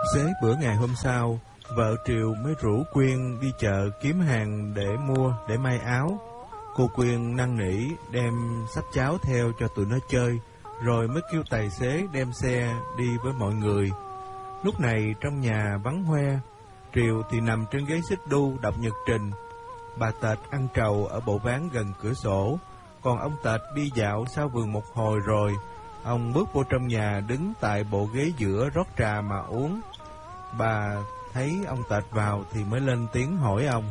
Xế bữa ngày hôm sau, vợ Triều mới rủ Quyên đi chợ kiếm hàng để mua để may áo. Cô Quyên năn nỉ đem sách cháo theo cho tụi nó chơi, rồi mới kêu tài xế đem xe đi với mọi người. Lúc này trong nhà vắng hoe, Triều thì nằm trên ghế xích đu đọc nhật trình. Bà Tệt ăn trầu ở bộ ván gần cửa sổ, còn ông Tệt đi dạo sau vườn một hồi rồi. Ông bước vô trong nhà, đứng tại bộ ghế giữa rót trà mà uống. Bà thấy ông Tệt vào thì mới lên tiếng hỏi ông.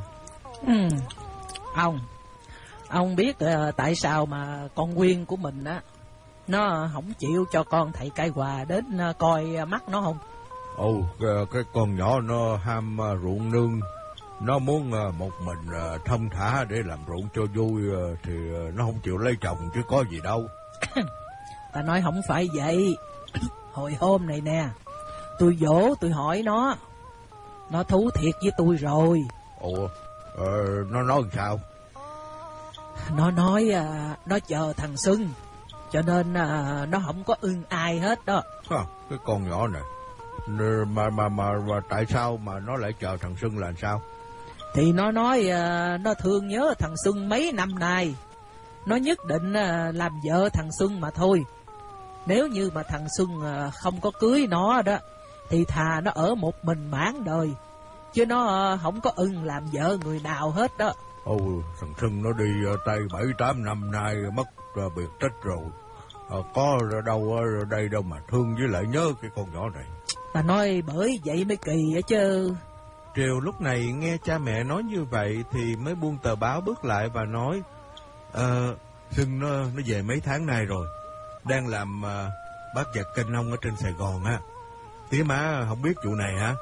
Ông biết tại sao mà con Quyên của mình á nó không chịu cho con thầy cai quà đến coi mắt nó không? Cái con nhỏ nó ham ruộng nương, nó muốn một mình thông thả để làm ruộng cho vui, thì nó không chịu lấy chồng chứ có gì đâu. Ta nói không phải vậy. Hồi hôm này nè, tôi dỗ tôi hỏi nó thú thiệt với tôi rồi. Nó nói sao? Nó nói nó chờ thằng Xuân, cho nên nó không có ưng ai hết đó. Cái con nhỏ này mà tại sao mà nó lại chờ thằng Xuân là sao? Thì nó nói nó thương nhớ thằng Xuân mấy năm nay, nó nhất định làm vợ thằng Xuân mà thôi. Nếu như mà thằng Xuân không có cưới nó đó, thì thà nó ở một mình mãn đời, chứ nó không có ưng làm vợ người nào hết đó. Thằng Xuân nó đi Tây 7-8 năm nay mất biệt tích rồi. Có đâu đây đâu mà thương với lại nhớ cái con nhỏ này. Ta nói bởi vậy mới kỳ á chứ. Triều lúc này nghe cha mẹ nói như vậy thì mới buông tờ báo bước lại và nói: Xuân nó về mấy tháng nay rồi, đang làm bác giặt kênh ông ở trên Sài Gòn á. Tía má không biết vụ này hả?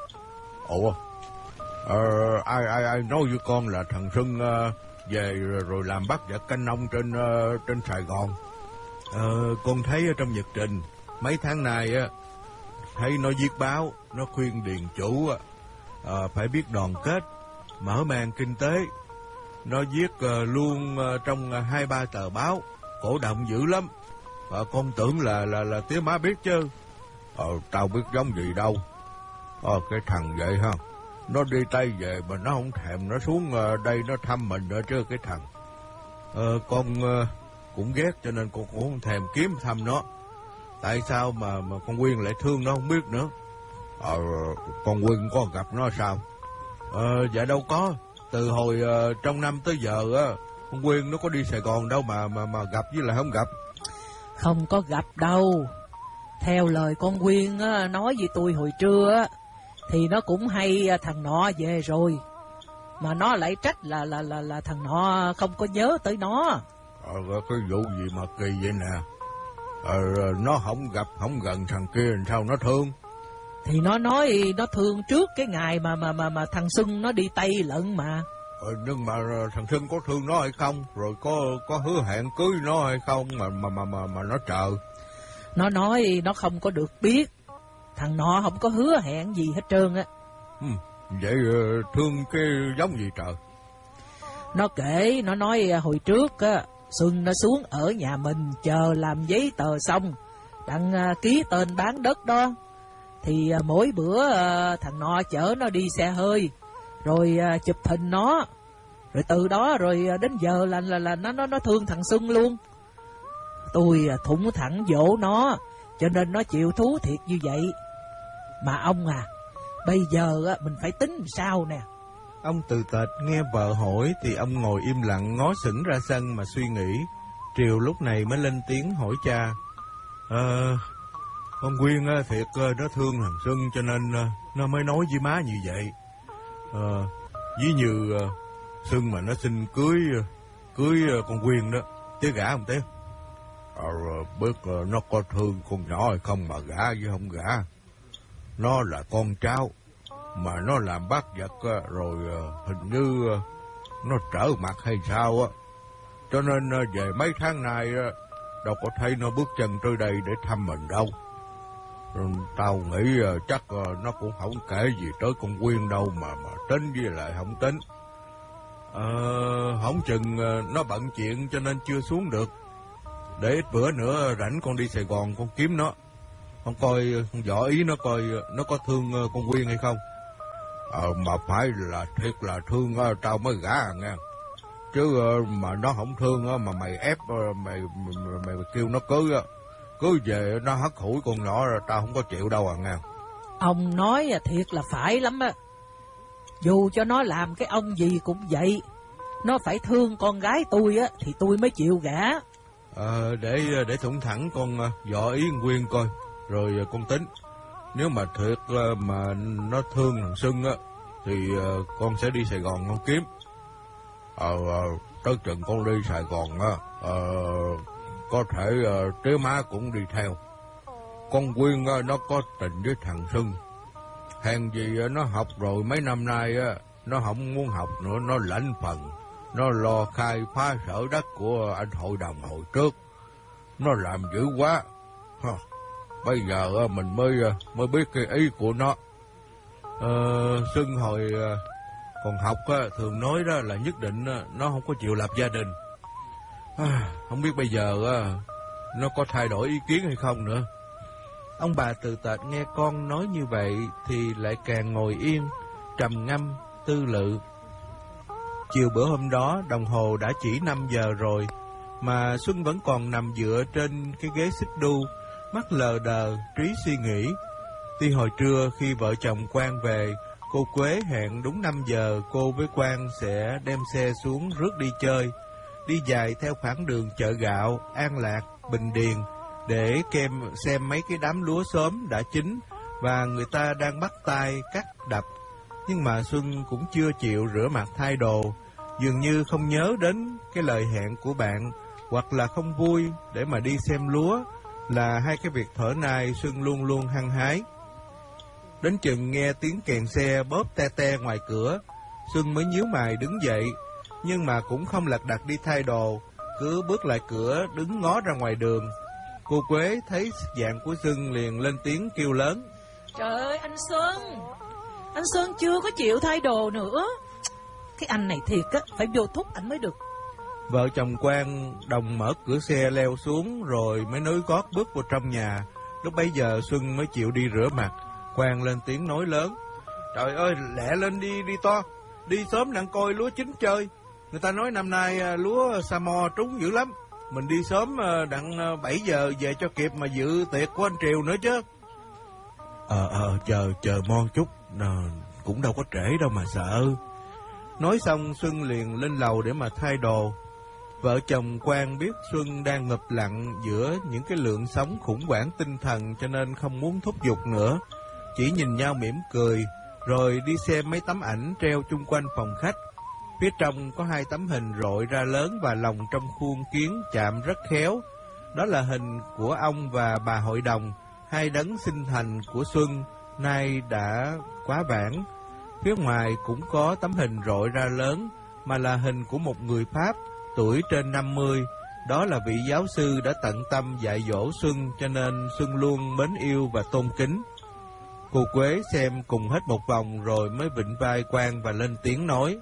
Ai nói với con là thằng Xuân về rồi làm bác giặt kênh ông trên Sài Gòn? Con thấy ở trong nhật trình mấy tháng nay á, thấy nó viết báo, nó khuyên điền chủ phải biết đoàn kết, mở mang kinh tế. Nó viết luôn trong 2-3 tờ báo, cổ động dữ lắm. Con tưởng là tía má biết chứ. Tao biết giống gì đâu. Cái thằng vậy ha, nó đi Tây về mà nó không thèm nó xuống đây nó thăm mình nữa chứ cái thằng. Con cũng ghét cho nên con cũng không thèm kiếm thăm nó. Tại sao mà con Quyên lại thương nó không biết nữa. Con Quyên có gặp nó sao? Dạ đâu có. Từ hồi trong năm tới giờ á, con Quyên nó có đi Sài Gòn đâu mà gặp với lại không gặp. Không có gặp đâu. Theo lời con Quyên á, nói với tôi hồi trưa á, thì nó cũng hay thằng nọ về rồi, mà nó lại trách là thằng nọ không có nhớ tới nó. Cái vụ gì mà kỳ vậy nè. Nó không gặp không gần thằng kia làm sao nó thương? Thì nó nói nó thương trước cái ngày mà thằng Xuân nó đi Tây lận mà. Nhưng mà thằng Xuân có thương nó hay không? Rồi có hứa hẹn cưới nó hay không mà nó chờ? Nó nói nó không có được biết. Thằng nọ không có hứa hẹn gì hết trơn á. Vậy thương cái giống gì trời? Nó kể, nó nói hồi trước á, Xuân nó xuống ở nhà mình chờ làm giấy tờ xong, đặng ký tên bán đất đó. Thì mỗi bữa thằng nọ chở nó đi xe hơi, rồi chụp hình nó. Rồi từ đó rồi đến giờ là nó thương thằng Xuân luôn. Tôi thủng thẳng dỗ nó, cho nên nó chịu thú thiệt như vậy. Mà ông bây giờ mình phải tính sao nè? Ông Từ Tệt nghe vợ hỏi thì ông ngồi im lặng ngó sững ra sân mà suy nghĩ. Triều lúc này mới lên tiếng hỏi cha: Con Quyên thiệt nó thương thằng Xuân cho nên nó mới nói với má như vậy. Ví như Xuân mà nó xin cưới con Quyên đó, tía gả không tía? Biết nó có thương con nhỏ hay không mà gả với không gả. Nó là con cháu, mà nó làm bác vật rồi hình như nó trở mặt hay sao á. Cho nên về mấy tháng nay đâu có thấy nó bước chân tới đây để thăm mình đâu. Tao nghĩ chắc nó cũng không kể gì tới con Quyên đâu mà tính với lại không tính. Không chừng nó bận chuyện cho nên chưa xuống được. Để ít bữa nữa rảnh con đi Sài Gòn con kiếm nó. Con coi Võ Ý nó coi nó có thương con Quyên hay không? Mà phải là thiệt là thương tao mới gả nghe. Chứ mà nó không thương mà mày ép mày kêu nó cứ về nó hất hủi con nhỏ rồi tao không có chịu đâu nghe. Ông nói thiệt là phải lắm á. Dù cho nó làm cái ông gì cũng vậy, nó phải thương con gái tôi á thì tôi mới chịu gả. Để thủng thẳng con Võ Ý Quyên coi, rồi con tính. Nếu mà thiệt mà nó thương thằng Xuân á thì con sẽ đi Sài Gòn con kiếm. Tới chừng con đi Sài Gòn á, có thể tía má cũng đi theo. Con Quyên nó có tình với thằng Xuân. Hèn gì nó học rồi mấy năm nay á, nó không muốn học nữa, nó lãnh phần. Nó lo khai phá sở đất của anh hội đồng hồi trước. Nó làm dữ quá. Bây giờ mình mới biết cái ý của nó. Xuân hồi còn học thường nói đó là nhất định nó không có chịu lập gia đình. Không biết bây giờ nó có thay đổi ý kiến hay không nữa. Ông bà Từ Tệt nghe con nói như vậy thì lại càng ngồi yên, trầm ngâm, tư lự. Chiều bữa hôm đó, đồng hồ đã chỉ 5 giờ rồi, mà Xuân vẫn còn nằm dựa trên cái ghế xích đu, mắt lờ đờ, trí suy nghĩ. Tuy hồi trưa khi vợ chồng Quang về, cô Quế hẹn đúng 5 giờ cô với Quang sẽ đem xe xuống rước đi chơi, đi dài theo khoảng đường Chợ Gạo, An Lạc, Bình Điền, để xem mấy cái đám lúa xóm đã chín và người ta đang bắt tay cắt đập. Nhưng mà Xuân cũng chưa chịu rửa mặt thay đồ, dường như không nhớ đến cái lời hẹn của bạn, hoặc là không vui để mà đi xem lúa, là hai cái việc thuở nay Xuân luôn luôn hăng hái. Đến chừng nghe tiếng kèn xe bóp te te ngoài cửa, Xuân mới nhíu mày đứng dậy, nhưng mà cũng không lật đật đi thay đồ, cứ bước lại cửa đứng ngó ra ngoài đường. Cô Quế thấy dạng của Xuân liền lên tiếng kêu lớn: Trời ơi anh Xuân chưa có chịu thay đồ nữa. Cái anh này thiệt á, phải vô thúc ảnh mới được. Vợ chồng Quang đồng mở cửa xe leo xuống rồi mới nối gót bước vào trong nhà. Lúc bấy giờ Xuân mới chịu đi rửa mặt. Quang lên tiếng nói lớn: Trời ơi, lẹ lên đi to, đi sớm đặng coi lúa chín chơi. Người ta nói năm nay lúa sa mo trúng dữ lắm. Mình đi sớm đặng 7 giờ về cho kịp mà dự tiệc của anh Triều nữa chứ. Chờ mon chút, cũng đâu có trễ đâu mà sợ. Nói xong Xuân liền lên lầu để mà thay đồ. Vợ chồng Quang biết Xuân đang ngập lặng giữa những cái lượng sóng khủng hoảng tinh thần, cho nên không muốn thúc giục nữa, chỉ nhìn nhau mỉm cười, rồi đi xem mấy tấm ảnh treo chung quanh phòng khách. Phía trong có 2 tấm hình rọi ra lớn và lồng trong khuôn kiến chạm rất khéo. Đó là hình của ông và bà hội đồng, hai đấng sinh thành của Xuân, nay đã quá vãng. Phía ngoài cũng có tấm hình rọi ra lớn, mà là hình của một người Pháp, tuổi trên 50. Đó là vị giáo sư đã tận tâm dạy dỗ Xuân, cho nên Xuân luôn mến yêu và tôn kính. Cô Quế xem cùng hết một vòng rồi mới vịnh vai Quang và lên tiếng nói: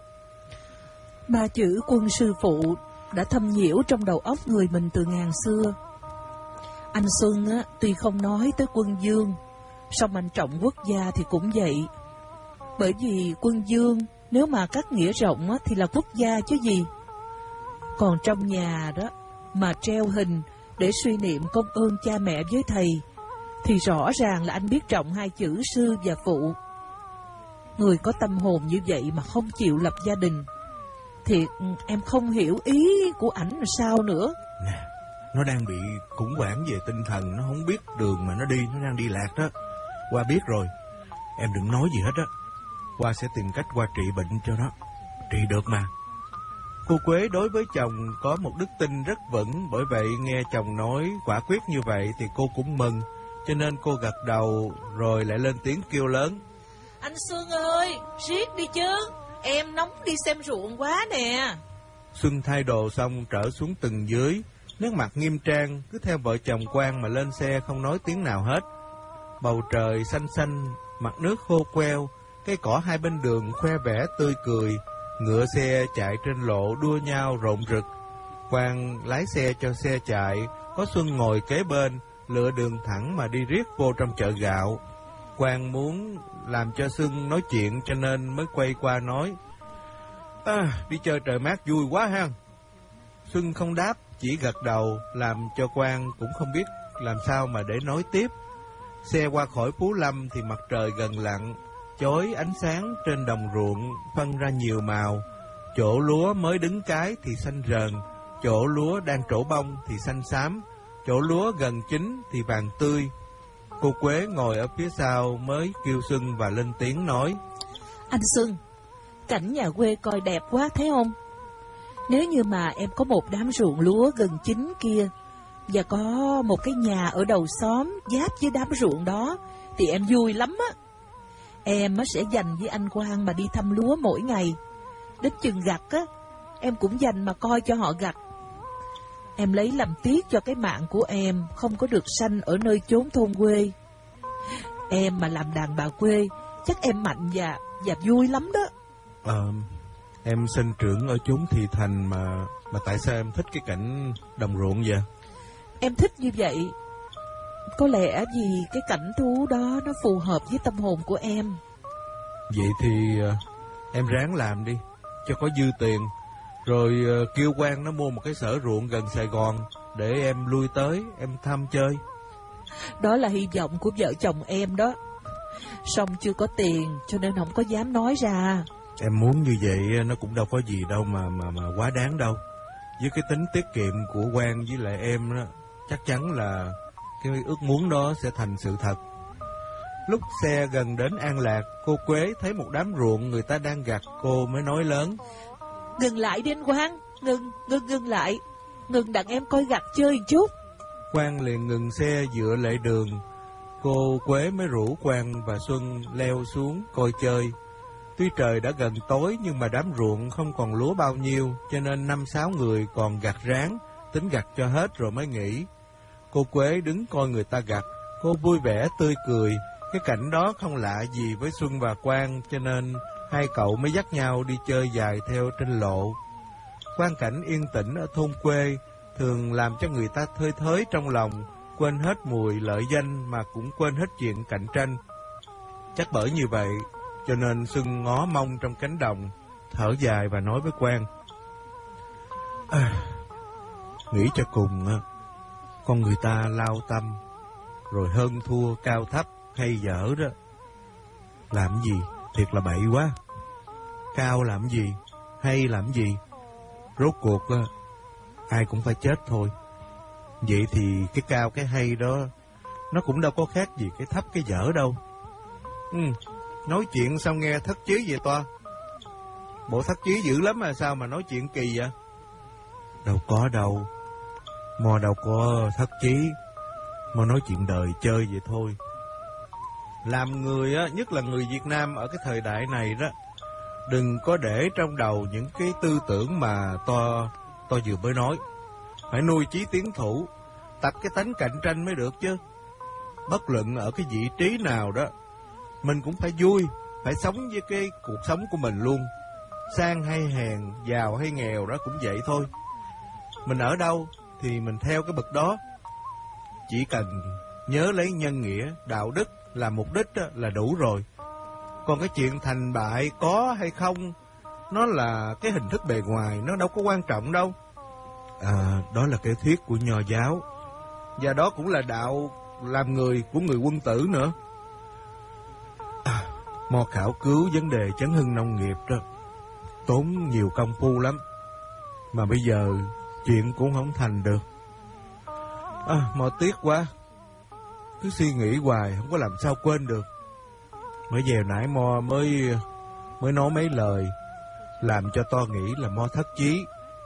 Ba chữ Quân sư phụ đã thâm nhiễu trong đầu óc người mình từ ngàn xưa. Anh Xuân á, tuy không nói tới Quân Dương, song anh trọng quốc gia thì cũng vậy. Bởi vì Quân Dương nếu mà cắt nghĩa rộng á, thì là quốc gia chứ gì. Còn trong nhà đó mà treo hình để suy niệm công ơn cha mẹ với thầy, thì rõ ràng là anh biết trọng 2 chữ sư và phụ. Người có tâm hồn như vậy mà không chịu lập gia đình, thiệt em không hiểu ý của ảnh là sao nữa. Nè, nó đang bị khủng hoảng về tinh thần, nó không biết đường mà nó đi, nó đang đi lạc đó. Qua biết rồi, em đừng nói gì hết á. Qua sẽ tìm cách qua trị bệnh cho nó, trị được mà. Cô Quế đối với chồng có một đức tin rất vững, bởi vậy nghe chồng nói quả quyết như vậy thì cô cũng mừng, cho nên cô gật đầu rồi lại lên tiếng kêu lớn: Anh Xuân ơi, riết đi chứ, em nóng đi xem ruộng quá nè. Xuân thay đồ xong trở xuống tầng dưới, nét mặt nghiêm trang, cứ theo vợ chồng Quang mà lên xe không nói tiếng nào hết. Bầu trời xanh xanh, mặt nước khô queo, cây cỏ hai bên đường khoe vẻ tươi cười, ngựa xe chạy trên lộ đua nhau rộn rực. Quang lái xe cho xe chạy, có Xuân ngồi kế bên, lựa đường thẳng mà đi riết vô trong chợ gạo. Quang muốn làm cho Xuân nói chuyện cho nên mới quay qua nói: đi chơi trời mát vui quá ha. Xuân không đáp, chỉ gật đầu, làm cho Quang cũng không biết làm sao mà để nói tiếp. Xe qua khỏi Phú Lâm thì mặt trời gần lặn, chói ánh sáng trên đồng ruộng phân ra nhiều màu. Chỗ lúa mới đứng cái thì xanh rờn, chỗ lúa đang trổ bông thì xanh xám, chỗ lúa gần chín thì vàng tươi. Cô Quế ngồi ở phía sau mới kêu Xuân và lên tiếng nói: Anh Xuân, cảnh nhà quê coi đẹp quá thấy không? Nếu như mà em có một đám ruộng lúa gần chín kia, và có một cái nhà ở đầu xóm giáp với đám ruộng đó, thì em vui lắm á. Em sẽ dành với anh Quang mà đi thăm lúa mỗi ngày. Đến chừng gặt á, em cũng dành mà coi cho họ gặt. Em lấy làm tiếc cho cái mạng của em không có được sanh ở nơi chốn thôn quê. Em mà làm đàn bà quê, chắc em mạnh và vui lắm đó. Em sinh trưởng ở chốn thị thành mà tại sao em thích cái cảnh đồng ruộng vậy? Em thích như vậy, có lẽ vì cái cảnh thú đó nó phù hợp với tâm hồn của em. Vậy thì em ráng làm đi, cho có dư tiền, rồi kêu Quang nó mua một cái xở ruộng gần Sài Gòn để em lui tới, em thăm chơi. Đó là hy vọng của vợ chồng em đó. Song chưa có tiền cho nên không có dám nói ra. Em muốn như vậy nó cũng đâu có gì đâu mà quá đáng đâu. Với cái tính tiết kiệm của Quang với lại em đó, chắc chắn là cái ước muốn đó sẽ thành sự thật. Lúc xe gần đến An Lạc, cô Quế thấy một đám ruộng người ta đang gặt, cô mới nói lớn: Ngừng lại đi anh Quang, ngừng lại, ngừng đặng em coi gặt chơi một chút. Quang liền ngừng xe dựa lại đường. Cô Quế mới rủ Quang và Xuân leo xuống coi chơi. Tuy trời đã gần tối nhưng mà đám ruộng không còn lúa bao nhiêu, cho nên 5-6 người còn gặt ráng, tính gặt cho hết rồi mới nghỉ. Cô Quế đứng coi người ta gặt, cô vui vẻ tươi cười. Cái cảnh đó không lạ gì với Xuân và Quang, cho nên hai cậu mới dắt nhau đi chơi dài theo trên lộ. Quang cảnh yên tĩnh ở thôn quê thường làm cho người ta thơi thới trong lòng, quên hết mùi lợi danh mà cũng quên hết chuyện cạnh tranh. Chắc bởi như vậy cho nên Xuân ngó mông trong cánh đồng, thở dài và nói với Quang: nghĩ cho cùng con người ta lao tâm, rồi hơn thua cao thấp hay dở đó, làm gì thiệt là bậy quá. Cao làm gì, hay làm gì, rốt cuộc ai cũng phải chết thôi. Vậy thì cái cao cái hay đó nó cũng đâu có khác gì cái thấp cái dở đâu. Nói chuyện sao nghe thất chí vậy toa? Bộ thất chí dữ lắm mà sao mà nói chuyện kỳ vậy? Đâu có đâu, Mo đâu có thất chí, Mo nói chuyện đời chơi vậy thôi. Làm người á, nhất là người Việt Nam ở cái thời đại này đó, đừng có để trong đầu những cái tư tưởng mà to vừa mới nói. Phải nuôi chí tiến thủ, tập cái tánh cạnh tranh mới được chứ. Bất luận ở cái vị trí nào đó, mình cũng phải vui, phải sống với cái cuộc sống của mình luôn. Sang hay hèn, giàu hay nghèo đó cũng vậy thôi. Mình ở đâu thì mình theo cái bậc đó. Chỉ cần nhớ lấy nhân nghĩa, đạo đức là mục đích là đủ rồi. Còn cái chuyện thành bại có hay không, nó là cái hình thức bề ngoài, nó đâu có quan trọng đâu. Đó là cái thuyết của Nho giáo, và đó cũng là đạo làm người của người quân tử nữa. Mo khảo cứu vấn đề chấn hưng nông nghiệp đó tốn nhiều công phu lắm, mà bây giờ chuyện cũng không thành được. Mo tiếc quá, cứ suy nghĩ hoài không có làm sao quên được. Mới về nãy Mo mới nói mấy lời làm cho to nghĩ là Mo thất chí.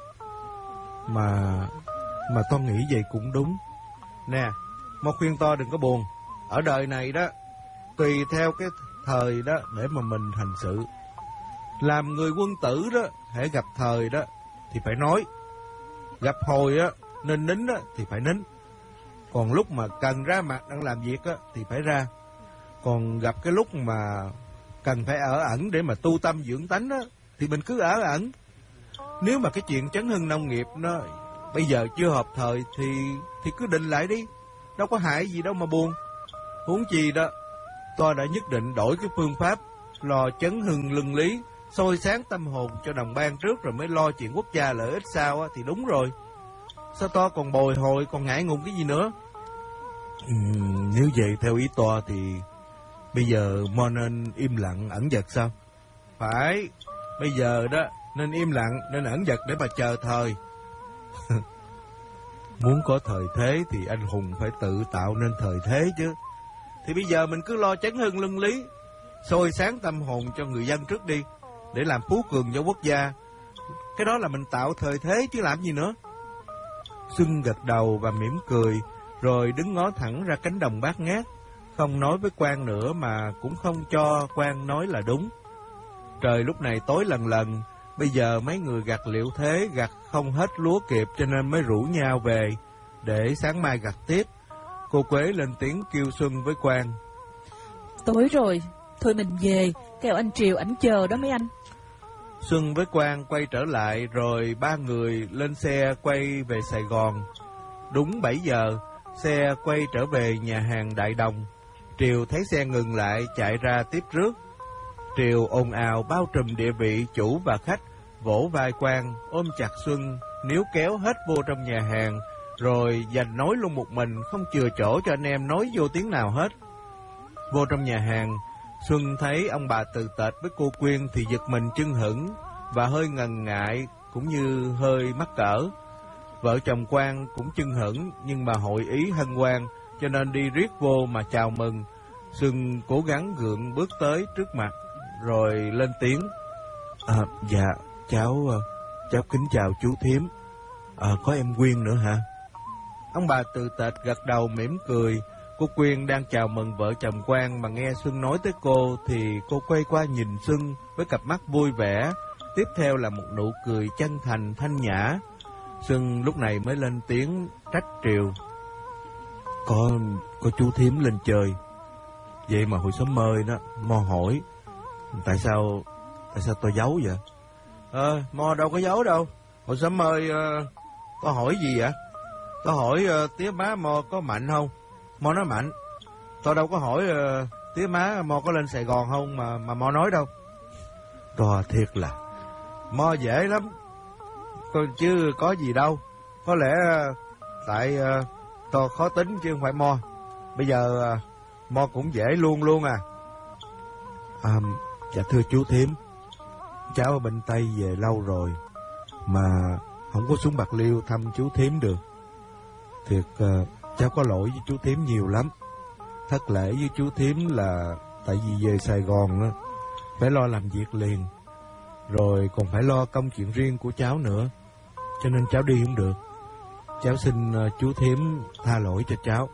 Mà to nghĩ vậy cũng đúng. Nè, Mo khuyên to đừng có buồn. Ở đời này đó, tùy theo cái thời đó để mà mình hành sự. Làm người quân tử đó, hễ gặp thời đó thì phải nói, gặp hồi á nên nín á thì phải nín. Còn lúc mà cần ra mặt đang làm việc á thì phải ra. Còn gặp cái lúc mà cần phải ở ẩn để mà tu tâm dưỡng tánh á thì mình cứ ở ẩn. Nếu mà cái chuyện chấn hưng nông nghiệp nó bây giờ chưa hợp thời thì cứ định lại đi. đâu có hại gì đâu mà buồn. Huống chi đó, tôi đã nhất định đổi cái phương pháp lo chấn hưng lưng lý, soi sáng tâm hồn cho đồng bang trước rồi mới lo chuyện quốc gia lợi ích sau á, thì đúng rồi. Sao to còn bồi hồi, còn ngại ngùng cái gì nữa? Nếu vậy theo ý to thì bây giờ mo nên im lặng ẩn dật sao? Phải, bây giờ đó nên im lặng, nên ẩn dật để mà chờ thời. Muốn có thời thế thì anh hùng phải tự tạo nên thời thế chứ. Thì bây giờ mình cứ lo chấn hưng lưng lý, soi sáng tâm hồn cho người dân trước đi, để làm phú cường cho quốc gia. Cái đó là mình tạo thời thế chứ làm gì nữa. Xuân gật đầu và mỉm cười, rồi đứng ngó thẳng ra cánh đồng bát ngát, không nói với Quang nữa mà cũng không cho Quang nói là đúng. Trời lúc này tối lần lần, bây giờ mấy người gặt liệu thế gặt không hết lúa kịp cho nên mới rủ nhau về, để sáng mai gặt tiếp. Cô Quế lên tiếng kêu Xuân với Quang. Tối rồi, thôi mình về, kêu anh Triều ảnh chờ đó mấy anh. Xuân với Quang quay trở lại rồi ba người lên xe quay về Sài Gòn. Đúng 7 giờ, xe quay trở về nhà hàng Đại Đồng. Triều thấy xe ngừng lại chạy ra tiếp rước. Triều ồn ào bao trùm địa vị chủ và khách, vỗ vai Quang, ôm chặt Xuân, níu kéo hết vô trong nhà hàng, rồi giành nói luôn một mình, không chừa chỗ cho anh em nói vô tiếng nào hết. Vô trong nhà hàng, Xuân thấy ông bà Từ Tệt với cô Quyên thì giật mình chưng hửng và hơi ngần ngại, cũng như hơi mắc cỡ. Vợ chồng Quang cũng chưng hửng nhưng mà hội ý hân hoan, cho nên đi riết vô mà chào mừng. Xuân cố gắng gượng bước tới trước mặt, rồi lên tiếng. Dạ, cháu kính chào chú thím. Có em Quyên nữa hả? Ông bà Từ Tệt gật đầu mỉm cười. Cô Quyên đang chào mừng vợ chồng Quang mà nghe Xuân nói tới cô thì cô quay qua nhìn Xuân với cặp mắt vui vẻ, tiếp theo là một nụ cười chân thành thanh nhã. Xuân lúc này mới lên tiếng trách Triều. Có chú thím lên chơi. Vậy mà hồi sớm mơ đó, Mo hỏi tại sao tôi giấu vậy? Mo đâu có giấu đâu. Hồi sớm mơ có hỏi gì vậy? Tôi hỏi tía má Mo có mạnh không? Mo nói mạnh. Tôi đâu có hỏi tía má Mo có lên Sài Gòn không mà Mo nói đâu. Tôi thiệt là Mo dễ lắm. Tôi chứ có gì đâu. Có lẽ tại tôi khó tính chứ không phải Mo. Bây giờ Mo cũng dễ luôn à. Dạ thưa chú thím, cháu ở bên Tây về lâu rồi mà không có xuống Bạc Liêu thăm chú thím được. Thiệt cháu có lỗi với chú thím nhiều lắm. Thất lễ với chú thím là tại vì về Sài Gòn đó, phải lo làm việc liền, rồi còn phải lo công chuyện riêng của cháu nữa, cho nên cháu đi không được. Cháu xin chú thím tha lỗi cho cháu.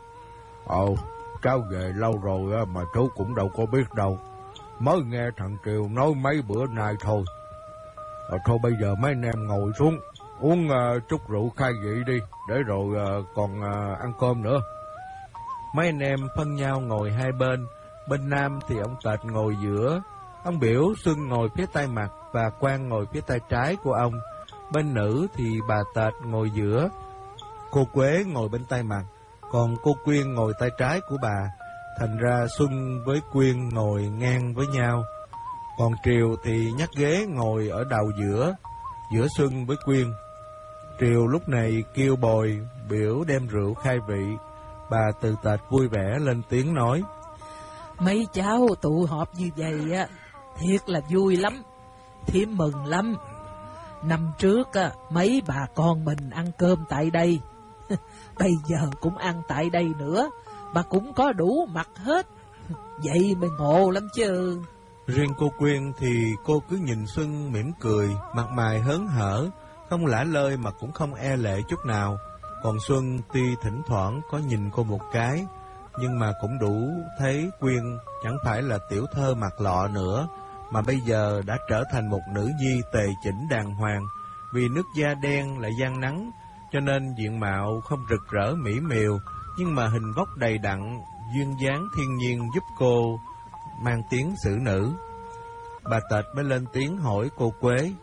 Cháu về lâu rồi mà chú cũng đâu có biết đâu. Mới nghe thằng Triều nói mấy bữa nay thôi. Thôi bây giờ mấy anh em ngồi xuống uống chút rượu khai vị đi, để rồi còn ăn cơm nữa. Mấy anh em phân nhau ngồi hai bên. Bên Nam thì ông Tệt ngồi giữa, ông Biểu Xuân ngồi phía tay mặt và Quang ngồi phía tay trái của ông. Bên nữ thì bà Tệt ngồi giữa, cô Quế ngồi bên tay mặt, còn cô Quyên ngồi tay trái của bà. Thành ra Xuân với Quyên ngồi ngang với nhau. Còn Triều thì nhắc ghế ngồi ở đầu giữa Xuân với Quyên. Triều lúc này kêu bồi Biểu đem rượu khai vị. Bà Từ Tệt vui vẻ lên tiếng nói. Mấy cháu tụ họp như vậy á, thiệt là vui lắm, thím mừng lắm. Năm trước mấy bà con mình ăn cơm tại đây, bây giờ cũng ăn tại đây nữa, mà cũng có đủ mặt hết. Vậy mới ngộ lắm chứ. Riêng cô Quyên thì cô cứ nhìn Xuân mỉm cười, mặt mày hớn hở, không lả lơi mà cũng không e lệ chút nào. Còn Xuân tuy thỉnh thoảng có nhìn cô một cái, nhưng mà cũng đủ thấy Quyên chẳng phải là tiểu thơ mặt lọ nữa, mà bây giờ đã trở thành một nữ nhi tề chỉnh đàng hoàng. Vì nước da đen lại gian nắng, cho nên diện mạo không rực rỡ mỹ miều, nhưng mà hình vóc đầy đặn, duyên dáng thiên nhiên giúp cô mang tiếng xử nữ. Bà Tệt mới lên tiếng hỏi cô Quế.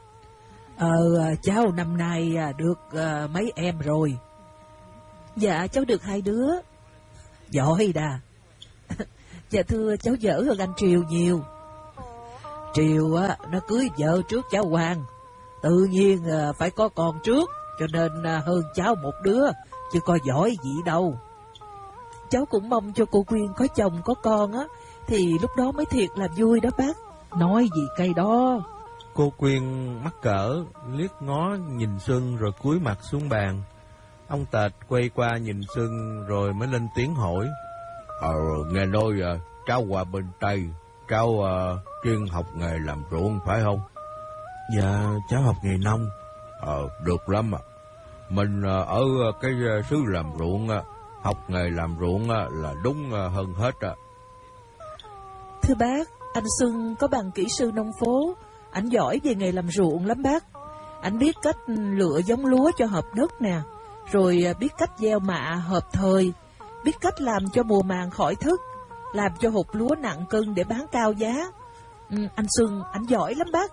Cháu năm nay được mấy em rồi? Dạ cháu được 2 đứa. Giỏi đà. Dạ thưa cháu dở hơn anh Triều nhiều. Triều á, nó cưới vợ trước cháu Hoàng, tự nhiên phải có con trước, cho nên hơn cháu một đứa, chứ có giỏi gì đâu. Cháu cũng mong cho cô Quyên có chồng có con á, thì lúc đó mới thiệt là vui đó bác. Nói gì cây đó. Cô Quyên mắc cỡ, liếc ngó nhìn Xuân rồi cúi mặt xuống bàn. Ông Tệt quay qua nhìn Xuân rồi mới lên tiếng hỏi. Nghe nói cháu qua bên Tây, cháu chuyên học nghề làm ruộng phải không? Dạ, cháu học nghề nông. Được lắm ạ. Mình ở cái xứ làm ruộng, học nghề làm ruộng là đúng hơn hết ạ. Thưa bác, anh Xuân có bằng kỹ sư nông phố, ảnh giỏi về nghề làm ruộng lắm bác. Ảnh biết cách lựa giống lúa cho hợp đất nè, rồi biết cách gieo mạ hợp thời, biết cách làm cho mùa màng khỏi thức, làm cho hột lúa nặng cân để bán cao giá. Anh Xuân, ảnh giỏi lắm bác.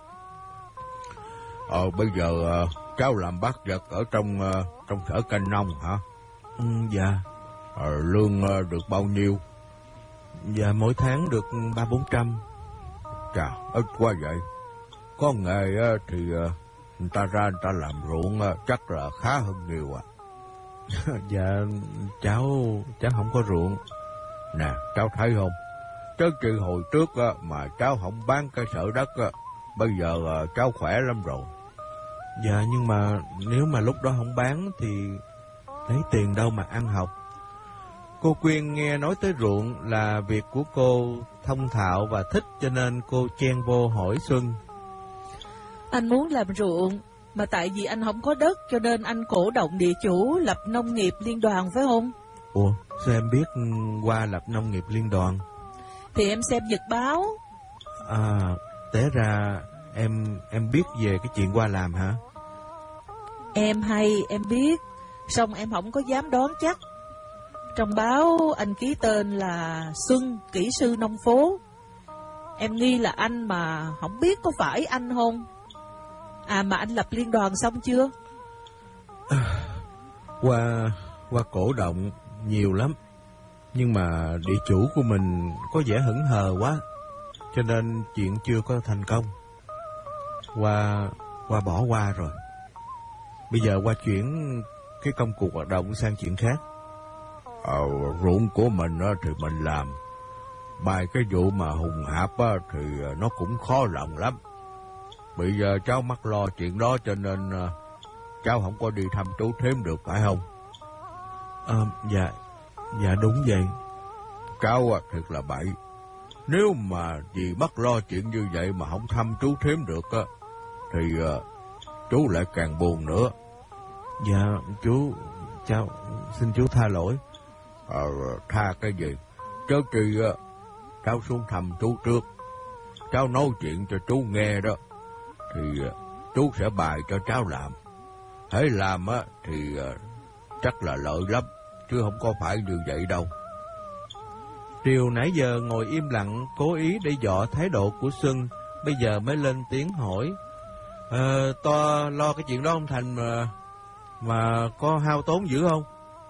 Bây giờ cháu làm bác vật ở trong sở canh nông hả? Dạ. Lương được bao nhiêu? Dạ, mỗi tháng được 300-400. Chà, ít quá vậy. Có nghề thì người ta làm ruộng chắc là khá hơn nhiều ạ. Dạ, cháu không có ruộng. Nè, cháu thấy không? Chứ từ hồi trước mà cháu không bán cái sở đất, bây giờ cháu khỏe lắm rồi. Dạ, nhưng mà nếu mà lúc đó không bán thì lấy tiền đâu mà ăn học. Cô Quyên nghe nói tới ruộng là việc của cô thông thạo và thích, cho nên cô chen vô hỏi Xuân. Anh muốn làm ruộng, mà tại vì anh không có đất cho nên anh cổ động địa chủ lập nông nghiệp liên đoàn phải không? Ủa, sao em biết qua lập nông nghiệp liên đoàn? Thì em xem nhật báo. Té ra em biết về cái chuyện qua làm hả? Em biết, song em không có dám đoán chắc. Trong báo anh ký tên là Xuân, kỹ sư nông phố. Em nghi là anh mà không biết có phải anh không? Mà anh lập liên đoàn xong chưa? Qua cổ động nhiều lắm, nhưng mà địa chủ của mình có vẻ hững hờ quá, cho nên chuyện chưa có thành công. Qua bỏ qua rồi. Bây giờ qua chuyển cái công cuộc hoạt động sang chuyện khác. Ruộng của mình thì mình làm, bài cái vụ mà hùng hạp thì nó cũng khó lòng lắm. Bây giờ cháu mắc lo chuyện đó cho nên cháu không có đi thăm chú thím được phải không? Dạ đúng vậy. Cháu thiệt là bậy. Nếu mà vì mắc lo chuyện như vậy mà không thăm chú thím được thì chú lại càng buồn nữa. Dạ cháu xin chú tha lỗi. Tha cái gì? Chớ chi cháu xuống thăm chú trước, cháu nói chuyện cho chú nghe đó, thì chú sẽ bài cho cháu làm. Hễ làm thì chắc là lợi lắm, chứ không có phải như vậy đâu. Triều nãy giờ ngồi im lặng, cố ý để dọ thái độ của Xuân, bây giờ mới lên tiếng hỏi. To lo cái chuyện đó không thành mà có hao tốn dữ không?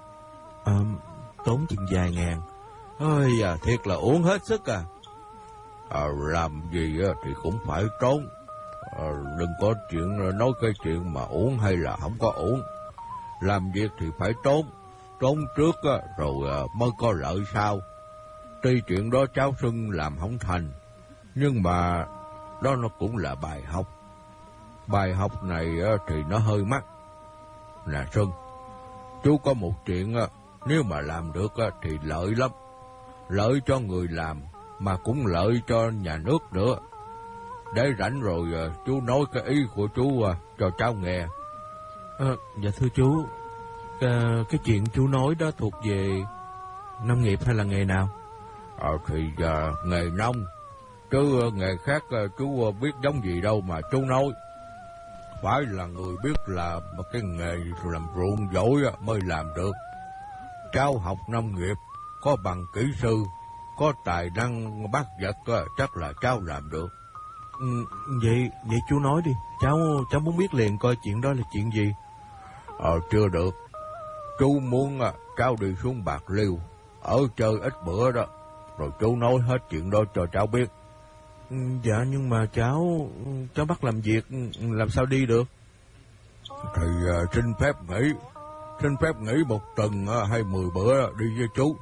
Tốn chừng vài ngàn. Ôi da, thiệt là uổng hết sức à. Làm gì thì cũng phải trốn. Đừng có chuyện nói cái chuyện mà uổng hay là không có uổng. Làm việc thì phải trốn trước rồi mới có lợi sau. Tuy chuyện đó cháu Xuân làm không thành, nhưng mà đó nó cũng là bài học. Bài học này thì nó hơi mắc. Nè Xuân, chú có một chuyện nếu mà làm được thì lợi lắm. Lợi cho người làm mà cũng lợi cho nhà nước nữa. Để rảnh rồi chú nói cái ý của chú cho cháu nghe. Dạ thưa chú, cái chuyện chú nói đó thuộc về nông nghiệp hay là nghề nào? Thì nghề nông, chứ nghề khác chú biết giống gì đâu mà chú nói. Phải là người biết là cái nghề làm ruộng giỏi mới làm được. Cháu học nông nghiệp, có bằng kỹ sư, có tài năng bắt vật, chắc là cháu làm được. Vậy chú nói đi, cháu muốn biết liền coi chuyện đó là chuyện gì. Chưa được. Chú muốn cháu đi xuống Bạc Liêu, ở chơi ít bữa đó, rồi chú nói hết chuyện đó cho cháu biết. Dạ, nhưng mà cháu bắt làm việc, làm sao đi được? Thì xin phép nghỉ một tuần hay 10 bữa đi với chú.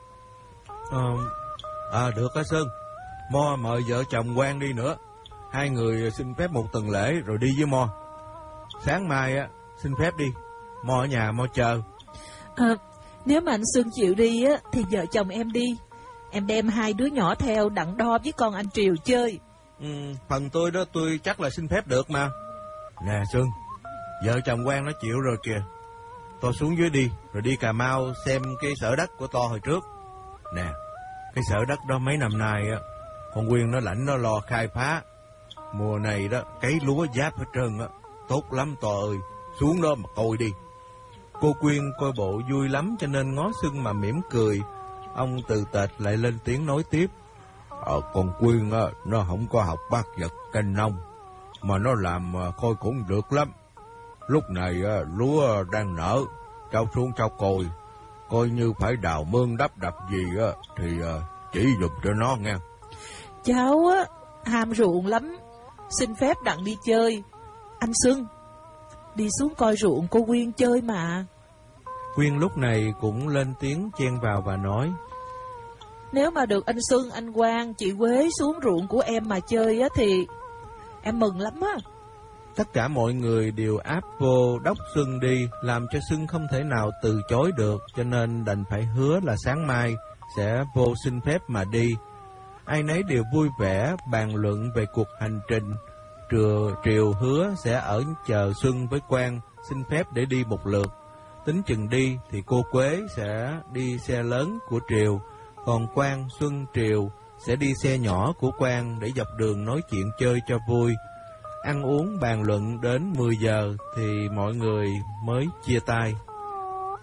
Được á Sơn. Mo mời vợ chồng Quang đi nữa. Hai người xin phép một tuần lễ rồi đi với Mo. Sáng mai xin phép đi. Mo ở nhà Mo chờ. Nếu mà anh Xuân chịu đi á, thì vợ chồng em đi. Em đem 2 đứa nhỏ theo đặng đo với con anh Triều chơi. Phần tôi đó tôi chắc là xin phép được mà. Nè Xuân, vợ chồng Quang nó chịu rồi kìa. To xuống dưới đi, rồi đi Cà Mau xem cái sở đất của To hồi trước. Nè, cái sở đất đó mấy năm nay con Quyên nó lãnh nó lo khai phá. Mùa này đó, cấy lúa giáp hết trơn tốt lắm To ơi, xuống đó mà coi đi. Cô Quyên coi bộ vui lắm cho nên ngó Xuân mà mỉm cười. Ông từ tệt lại lên tiếng nói tiếp. Con Quyên nó không có học bác vật canh nông, mà nó làm coi cũng được lắm. Lúc này lúa đang nở, cháu xuống cháu coi như phải đào mương đắp đập gì thì chỉ dùng cho nó nghe. Cháu ham ruộng lắm, xin phép đặng đi chơi. Anh Xuân, đi xuống coi ruộng cô Quyên chơi mà. Quyên lúc này cũng lên tiếng chen vào và nói. Nếu mà được anh Xuân, anh Quang, chị Quế xuống ruộng của em mà chơi thì em mừng lắm á. Tất cả mọi người đều áp vô đốc Xuân đi, làm cho Xuân không thể nào từ chối được, cho nên đành phải hứa là sáng mai sẽ vô xin phép mà đi. Ai nấy đều vui vẻ bàn luận về cuộc hành trình. Triều hứa sẽ ở chờ Xuân với Quang xin phép để đi một lượt. Tính chừng đi thì cô Quế sẽ đi xe lớn của Triều, còn Quang, Xuân, Triều sẽ đi xe nhỏ của Quang để dọc đường nói chuyện chơi cho vui. Ăn uống bàn luận đến 10 giờ thì mọi người mới chia tay.